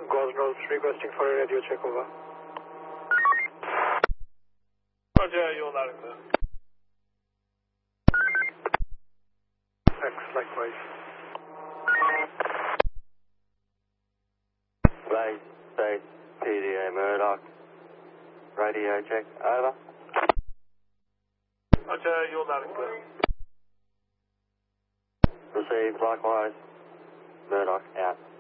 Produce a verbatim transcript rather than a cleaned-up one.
Gosnells requesting for a radio check, over. Roger, you're loud and clear. Thanks, likewise. Bay State P D A Murdoch. Radio check, over. Roger, you're loud and clear. Received, likewise. Murdoch, out.